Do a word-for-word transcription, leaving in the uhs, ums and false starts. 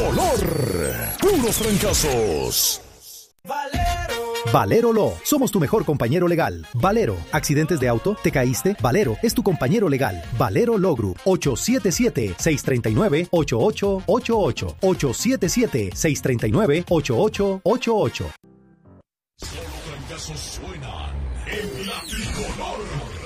tricolor. Puros trancazos. Valero Law, somos tu mejor compañero legal. Valero, accidentes de auto, te caíste, Valero es tu compañero legal. Valero Law Group, ocho siete siete, seis tres nueve, ocho ocho ocho ocho, ocho siete siete, seis tres nueve, ocho ocho ocho ocho. Solo trancazos suenan en la tricolor.